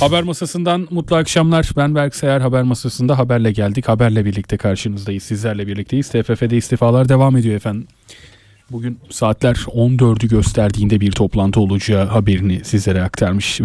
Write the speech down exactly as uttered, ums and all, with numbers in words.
Haber masasından mutlu akşamlar. Ben Berk Sayar. Haber masasında haberle geldik. Haberle birlikte karşınızdayız. Sizlerle birlikteyiz. T F F'de istifalar devam ediyor efendim. Bugün saatler on dördü gösterdiğinde bir toplantı olacağı haberini sizlere aktarmış